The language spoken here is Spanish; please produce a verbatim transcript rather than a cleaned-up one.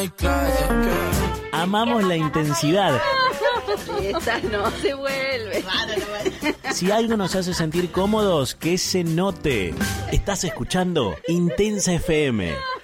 hay clase. Amamos la intensidad. Esta no se vuelve. Si algo nos hace sentir cómodos, que se note. Estás escuchando Intensa F M.